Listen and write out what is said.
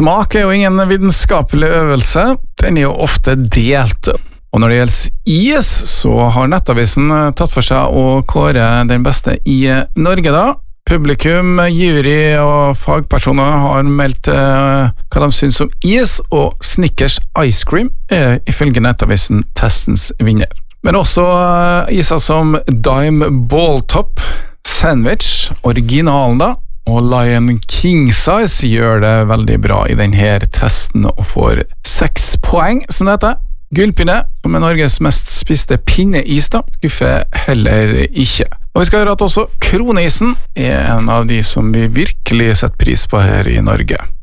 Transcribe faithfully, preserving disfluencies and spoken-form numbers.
Smak er jo ingen vitenskapelig øvelse, den er jo ofte delt. Og når det gjelder is, så har Nettavisen tatt for seg å kåre den beste i Norge da. Publikum, jury og fagpersoner har meldt uh, hva de synes om is, og Snickers Ice Cream er ifølge Nettavisen testens vinner. Men også uh, iser som Dime Ball Top, Sandwich, originalen da, og Lion King Size gjør det veldig bra i denne testen og får seks poeng, som det heter. Gullpinne, som er Norges mest spiste pinneis da, skuffer heller ikke. Og vi skal høre at også kroneisen er en av de som vi virkelig setter pris på her i Norge.